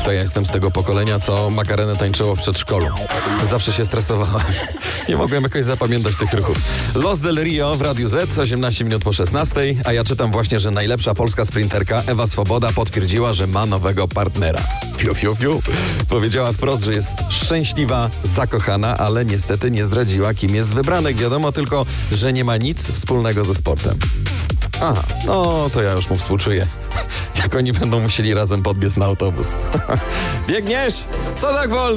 To ja jestem z tego pokolenia, co makarenę tańczyło w przedszkolu. Zawsze się stresowałem. Nie mogłem jakoś zapamiętać tych ruchów. Los del Rio w Radiu Z, 18 minut po 16, a ja czytam właśnie, że najlepsza polska sprinterka Ewa Swoboda potwierdziła, że ma nowego partnera. Fiu, fiu, fiu. Powiedziała wprost, że jest szczęśliwa, zakochana, ale niestety nie zdradziła, kim jest wybranek. Wiadomo tylko, że nie ma nic wspólnego ze sportem. Aha, no to ja już mu współczuję. Jak oni będą musieli razem podbiec na autobus. Biegniesz? Co tak wolno?